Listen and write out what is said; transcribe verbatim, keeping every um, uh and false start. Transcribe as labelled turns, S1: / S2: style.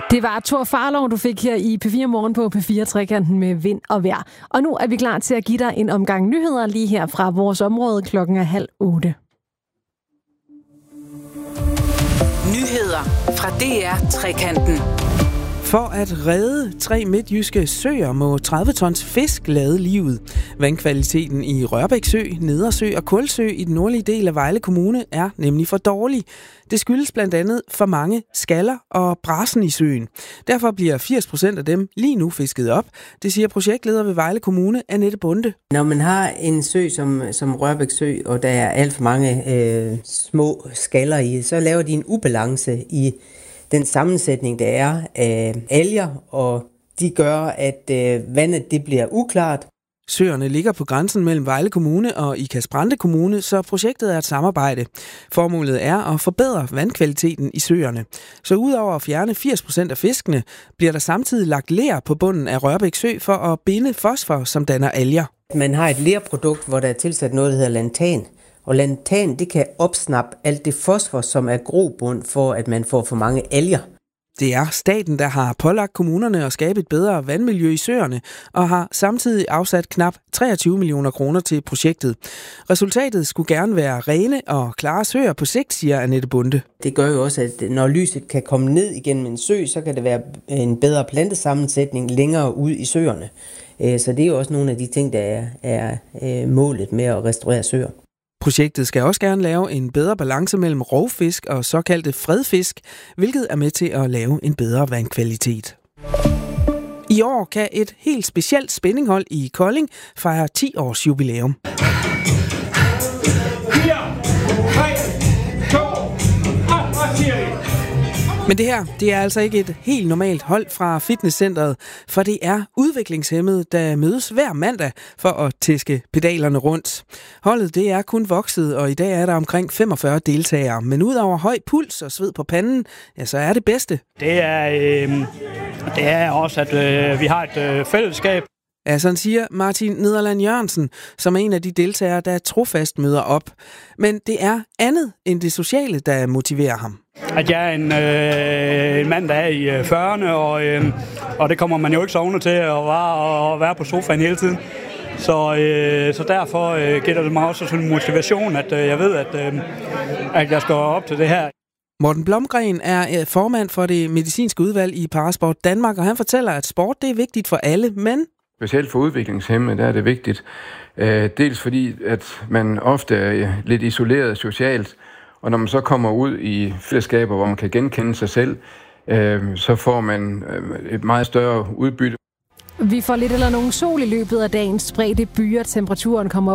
S1: Det var Thor Farlov, du fik her i P fire Morgen på P fire Trekanten med vind og vejr. Og nu er vi klar til at give dig en omgang nyheder lige her fra vores område. Klokken er halv otte.
S2: Nyheder fra D R Trekanten.
S3: For at redde tre midtjyske søer må tredive tons fisk lade livet. Vandkvaliteten i Rørbæk Sø, Nedersø og Kulsø i den nordlige del af Vejle Kommune er nemlig for dårlig. Det skyldes blandt andet for mange skaller og brasen i søen. Derfor bliver firs procent af dem lige nu fisket op. Det siger projektleder ved Vejle Kommune, Annette Bonde.
S4: Når man har en sø som, som Rørbæk Sø, og der er alt for mange øh, små skaller i, så laver de en ubalance i den sammensætning, der er af alger, og de gør, at øh, vandet det bliver uklart.
S3: Søerne ligger på grænsen mellem Vejle Kommune og Ikast-Brande Kommune, så projektet er et samarbejde. Formålet er at forbedre vandkvaliteten i søerne. Så udover at fjerne firs procent af fiskene, bliver der samtidig lagt ler på bunden af Rørbæk Sø for at binde fosfor, som danner alger.
S4: Man har et lerprodukt, hvor der er tilsat noget, der hedder lantan. Og lantan, det kan opsnappe alt det fosfor, som er grobund for, at man får for mange alger.
S3: Det er staten, der har pålagt kommunerne at skabe et bedre vandmiljø i søerne, og har samtidig afsat knap treogtyve millioner kroner til projektet. Resultatet skulle gerne være rene og klare søer på sigt, siger Annette Bonde.
S4: Det gør jo også, at når lyset kan komme ned igennem en sø, så kan det være en bedre plantesammensætning længere ud i søerne. Så det er jo også nogle af de ting, der er, er målet med at restaurere søer.
S3: Projektet skal også gerne lave en bedre balance mellem rovfisk og såkaldte fredfisk, hvilket er med til at lave en bedre vandkvalitet. I år kan et helt specielt spændinghold i Kolding fejre ti års jubilæum. Men det her, det er altså ikke et helt normalt hold fra fitnesscenteret, for det er udviklingshæmmede, der mødes hver mandag for at tæske pedalerne rundt. Holdet, det er kun vokset, og i dag er der omkring femogfyrre deltagere. Men udover høj puls og sved på panden, ja, så er det bedste.
S5: Det er, øh, det er også, at øh, vi har et øh, fællesskab.
S3: Ja, sådan siger Martin Nederland Jørgensen, som er en af de deltagere, der trofast møder op. Men det er andet end det sociale, der motiverer ham.
S5: At jeg er en, øh, en mand, der er i fyrrerne, og, øh, og det kommer man jo ikke sovende til at være, at være på sofaen hele tiden. Så, øh, så derfor øh, giver det mig også sådan en motivation, at øh, jeg ved, at, øh, at jeg skal op til det her.
S3: Morten Blomgren er formand for det medicinske udvalg i Parasport Danmark, og han fortæller, at sport det er vigtigt for alle, men
S6: specielt for udviklingshæmmede, der er det vigtigt. Dels fordi, at man ofte er lidt isoleret socialt, og når man så kommer ud i fællesskaber, hvor man kan genkende sig selv, så får man et meget større udbytte.
S1: Vi får lidt eller nogen sol i løbet af dagens spredte byer. Temperaturen kommer